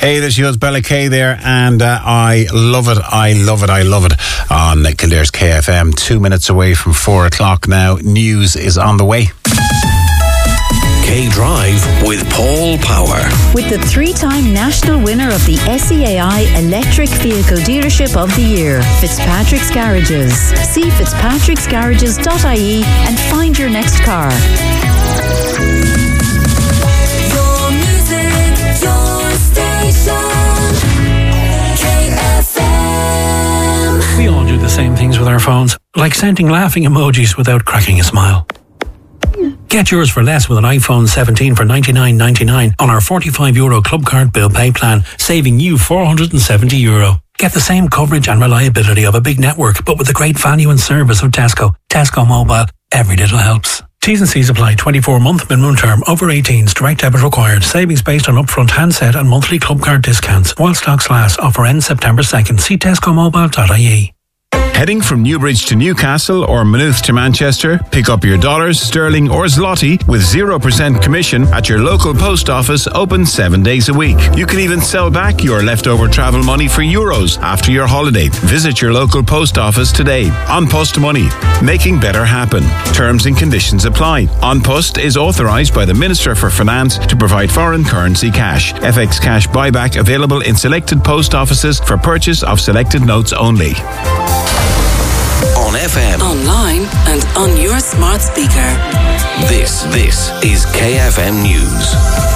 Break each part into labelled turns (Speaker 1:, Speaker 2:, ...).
Speaker 1: Hey, there's yours, Bella Kay there, and I love it on Kildare's KFM. 2 minutes away from 4 o'clock now. News is on the way.
Speaker 2: K-Drive with Paul Power.
Speaker 3: With the 3-time national winner of the SEAI Electric Vehicle Dealership of the Year, Fitzpatrick's Garages. See fitzpatricksgarages.ie and find your next car.
Speaker 4: Your music, your station, KFM.
Speaker 5: We all do the same things with our phones, like sending laughing emojis without cracking a smile. Get yours for less with an iPhone 17 for €99.99 on our €45 Club Card Bill Pay plan, saving you €470. Get the same coverage and reliability of a big network, but with the great value and service of Tesco. Tesco Mobile. Every little helps. T's and C's apply. 24-month minimum term. Over 18s. Direct debit required. Savings based on upfront handset and monthly club card discounts. While stocks last. Offer ends September 2nd. See tescomobile.ie.
Speaker 1: Heading from Newbridge to Newcastle or Maynooth to Manchester, pick up your dollars, sterling or zloty with 0% commission at your local post office, open 7 days a week. You can even sell back your leftover travel money for euros after your holiday. Visit your local post office today. An Post Money, making better happen. Terms and conditions apply. An Post is authorised by the Minister for Finance to provide foreign currency cash. FX cash buyback available in selected post offices for purchase of selected notes only.
Speaker 2: On FM.
Speaker 4: Online and on your smart speaker.
Speaker 2: This is KFM News.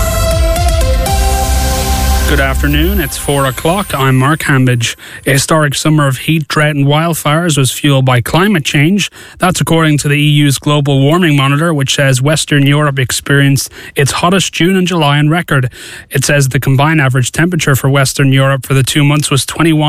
Speaker 6: Good afternoon, it's 4 o'clock. I'm Mark Hambidge. A historic summer of heat, drought and wildfires was fuelled by climate change. That's according to the EU's Global Warming Monitor, which says Western Europe experienced its hottest June and July on record. It says the combined average temperature for Western Europe for the 2 months was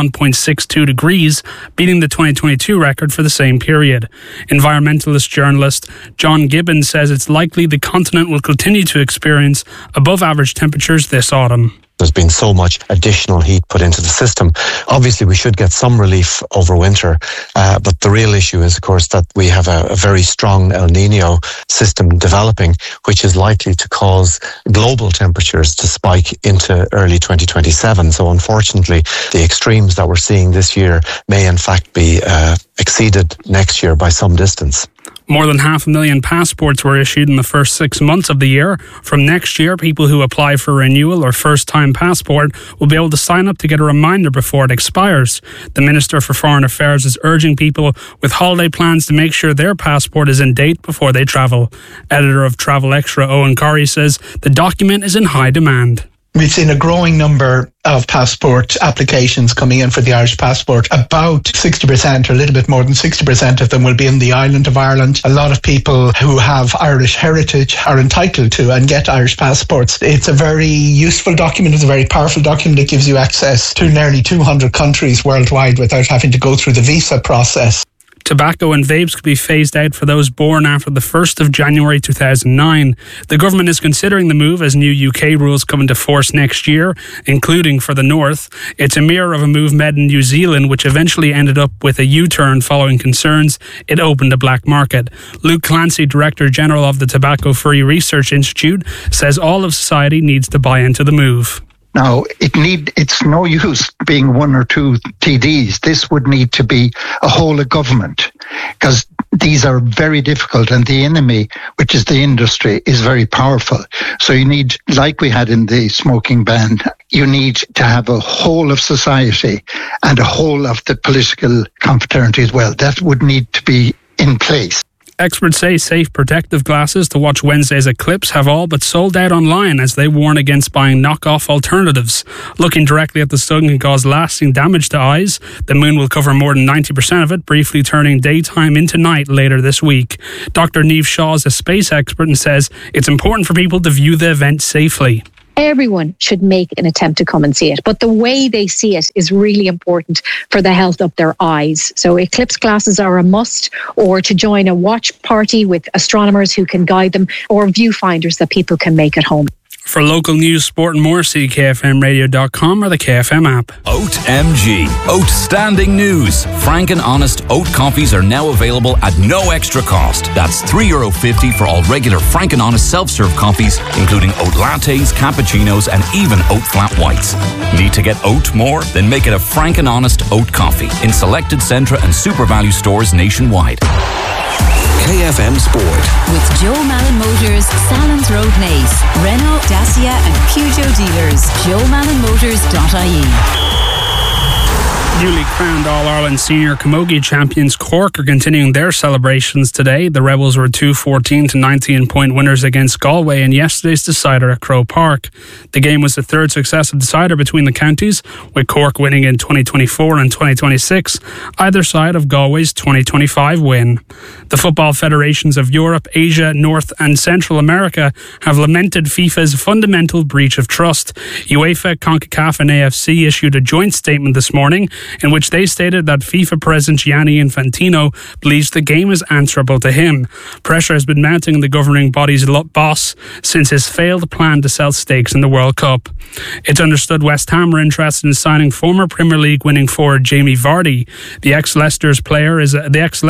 Speaker 6: 21.62 degrees, beating the 2022 record for the same period. Environmentalist journalist John Gibbons says it's likely the continent will continue to experience above average temperatures this autumn.
Speaker 7: There's been so much additional heat put into the system. Obviously, we should get some relief over winter, but the real issue is, of course, that we have a very strong El Nino system developing, which is likely to cause global temperatures to spike into early 2027. So unfortunately, the extremes that we're seeing this year may in fact be exceeded next year by some distance.
Speaker 6: More than 500,000 passports were issued in the first 6 months of the year. From next year, people who apply for renewal or first-time passport will be able to sign up to get a reminder before it expires. The Minister for Foreign Affairs is urging people with holiday plans to make sure their passport is in date before they travel. Editor of Travel Extra, Owen Corrie, says the document is in high demand.
Speaker 8: We've seen a growing number of passport applications coming in for the Irish passport. About 60%, or a little bit more than 60% of them will be in the island of Ireland. A lot of people who have Irish heritage are entitled to and get Irish passports. It's a very useful document. It's a very powerful document. It gives you access to nearly 200 countries worldwide without having to go through the visa process.
Speaker 6: Tobacco and vapes could be phased out for those born after the 1st of January 2009. The government is considering the move as new UK rules come into force next year, including for the North. It's a mirror of a move made in New Zealand, which eventually ended up with a U-turn following concerns it opened a black market. Luke Clancy, Director General of the Tobacco Free Research Institute, says all of society needs to buy into the move.
Speaker 9: Now, it's no use being one or two TDs. This would need to be a whole of government, because these are very difficult, and the enemy, which is the industry, is very powerful. So you need, like we had in the smoking ban, you need to have a whole of society and a whole of the political confraternity as well. That would need to be in place.
Speaker 6: Experts say safe protective glasses to watch Wednesday's eclipse have all but sold out online as they warn against buying knockoff alternatives. Looking directly at the sun can cause lasting damage to eyes. The moon will cover more than 90% of it, briefly turning daytime into night later this week. Dr. Niamh Shaw is a space expert and says it's important for people to view the event safely.
Speaker 10: Everyone should make an attempt to come and see it, but the way they see it is really important for the health of their eyes. So eclipse glasses are a must, or to join a watch party with astronomers who can guide them, or viewfinders that people can make at home.
Speaker 6: For local news, sport and more, see kfmradio.com or the KFM app.
Speaker 11: Oat MG. Outstanding news. Frank and Honest oat coffees are now available at no extra cost. That's €3.50 for all regular Frank and Honest self-serve coffees, including oat lattes, cappuccinos, and even oat flat whites. Need to get oat more? Then make it a Frank and Honest oat coffee in selected Centra and Super Value stores nationwide.
Speaker 2: KFM Sport.
Speaker 3: With Joe Malin Motors, Salons Road Nace, Renault, Dacia and Peugeot dealers. JoeMalinMotors.ie.
Speaker 6: Newly crowned All-Ireland Senior Camogie champions Cork are continuing their celebrations today. The Rebels were 2 14-19 point winners against Galway in yesterday's decider at Croke Park. The game was the third successive decider between the counties, with Cork winning in 2024 and 2026, either side of Galway's 2025 win. The football federations of Europe, Asia, North and Central America have lamented FIFA's fundamental breach of trust. UEFA, CONCACAF and AFC issued a joint statement this morning in which they stated that FIFA President Gianni Infantino believes the game is answerable to him. Pressure has been mounting on the governing body's boss since his failed plan to sell stakes in the World Cup. It's understood West Ham are interested in signing former Premier League winning forward Jamie Vardy. The ex-Leicester player is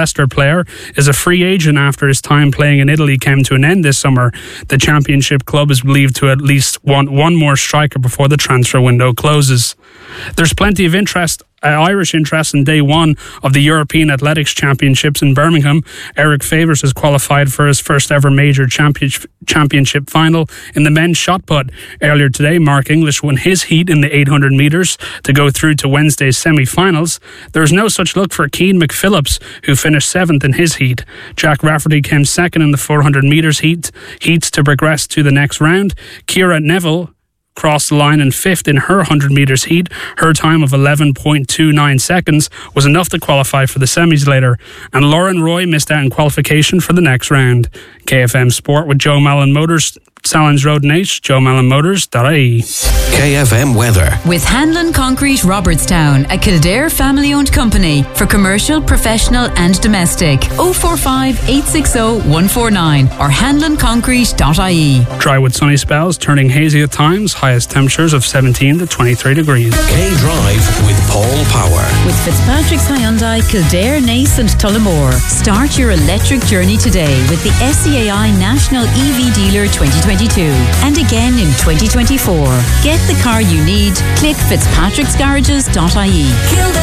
Speaker 6: a free agent after his time playing in Italy came to an end this summer. The Championship club is believed to at least want one more striker before the transfer window closes. There's plenty of Irish interest in day one of the European Athletics Championships in Birmingham. Eric Favors has qualified for his first ever major championship final in the men's shot put. Earlier today, Mark English won his heat in the 800 metres to go through to Wednesday's semi-finals. There is no such luck for Keane McPhillips, who finished 7th in his heat. Jack Rafferty came second in the 400 metres heats to progress to the next round. Ciara Neville crossed the line in 5th in her 100 metres heat. Her time of 11.29 seconds was enough to qualify for the semis later, and Lauren Roy missed out in qualification for the next round. KFM Sport with Joe Malin Motors, Salons Road Nace, JoeMalinMotors.ie.
Speaker 2: KFM Weather.
Speaker 3: With Hanlon Concrete Robertstown, a Kildare family-owned company for commercial, professional and domestic. 045 860 149 or hanlonconcrete.ie.
Speaker 6: Dry with sunny spells, turning hazy at times, highest temperatures of 17 to 23 degrees.
Speaker 2: K-Drive with Paul Power.
Speaker 3: With Fitzpatrick's Hyundai, Kildare, Nace and Tullamore. Start your electric journey today with the SCAI National EV Dealer 2022 and again in 2024. Get the car you need. Click fitzpatricksgarages.ie.